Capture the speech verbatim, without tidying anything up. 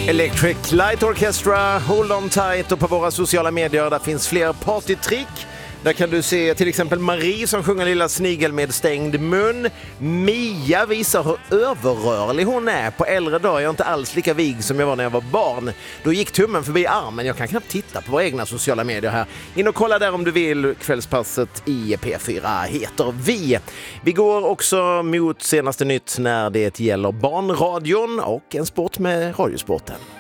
Electric Light Orchestra, Hold On Tight, och på våra sociala medier där finns fler partytrick. Där kan du se till exempel Marie som sjunger Lilla snigel med stängd mun. Mia visar hur överrörlig hon är. På äldre dag är jag inte alls lika vig som jag var när jag var barn. Då gick tummen förbi armen. Jag kan knappt titta på våra egna sociala medier här. In och kolla där om du vill. Kvällspasset i P fyra heter vi. Vi går också mot senaste nytt när det gäller barnradion och en sport med Radiosporten.